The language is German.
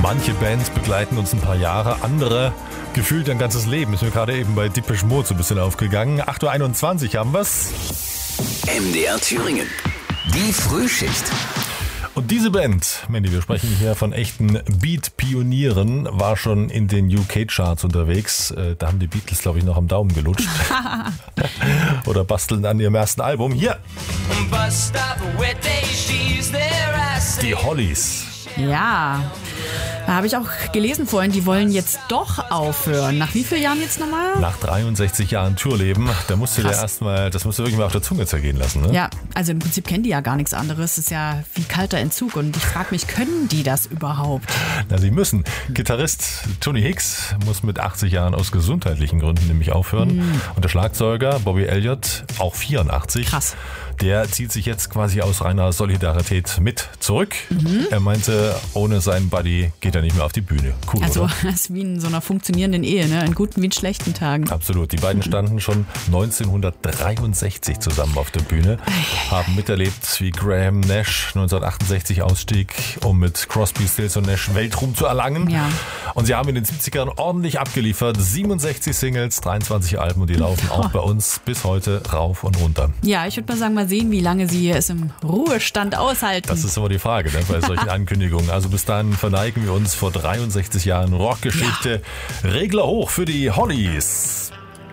Manche Bands begleiten uns ein paar Jahre, andere gefühlt ein ganzes Leben. Ist mir gerade eben bei Depeche Mode so ein bisschen aufgegangen. 8.21 Uhr haben wir's. MDR Thüringen. Die Frühschicht. Und diese Band, Mandy, wir sprechen hier von echten Beat-Pionieren, war schon in den UK-Charts unterwegs. Da haben die Beatles, glaube ich, noch am Daumen gelutscht. Oder basteln an ihrem ersten Album. Hier. Die Hollies. Ja, da habe ich auch gelesen vorhin, die wollen jetzt doch aufhören. Nach wie vielen Jahren jetzt nochmal? Nach 63 Jahren Tourleben, da musst du dir erstmal, das musst du wirklich mal auf der Zunge zergehen lassen, ne? Ja, also im Prinzip kennen die ja gar nichts anderes. Das ist ja wie kalter Entzug und ich frage mich, können die das überhaupt? Na, sie müssen. Gitarrist Tony Hicks muss mit 80 Jahren aus gesundheitlichen Gründen nämlich aufhören. Und der Schlagzeuger Bobby Elliott, auch 84. Krass. Der zieht sich jetzt quasi aus reiner Solidarität mit zurück. Er meinte, ohne seinen Buddy geht er nicht mehr auf die Bühne. Cool, Also oder? das ist wie in so einer funktionierenden Ehe, ne? In guten wie in schlechten Tagen. Absolut. Die beiden standen schon 1963 zusammen auf der Bühne, haben miterlebt, wie Graham Nash 1968 ausstieg, um mit Crosby, Stills und Nash Weltruhm zu erlangen. Ja. Und sie haben in den 70ern ordentlich abgeliefert. 67 Singles, 23 Alben und die laufen auch bei uns bis heute rauf und runter. Ja, ich würde mal sagen, mal sehen, wie lange sie es im Ruhestand aushalten. Das ist immer die Frage, ne, bei solchen Ankündigungen. Also bis dahin verneigen wir uns vor 63 Jahren Rockgeschichte. Regler hoch für die Hollies.